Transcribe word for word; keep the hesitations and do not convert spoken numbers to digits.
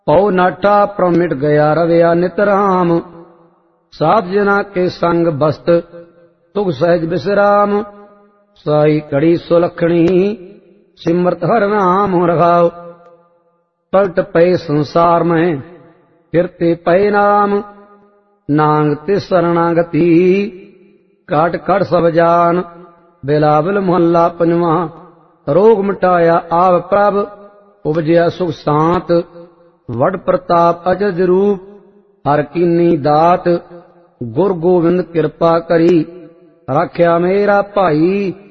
पौ नाठा प्रम मिट गया रविया नित राम। साध जना के संग बस्त तुग सहज विश्राम। साई कड़ी सुलखणी सिमरत हर नाम रखाओ। पलट पे संसार में फिरते पे नाम। नांग तिस शरणागति काट काट सब जान। बिलावल मोहल्ला पंजवा। रोग मिटाया आप प्रभ उपजया सुख शांत। वड प्रताप अजज रूप हर कीनी दात। गुर गोविंद कृपा करी रख्या मेरा भाई।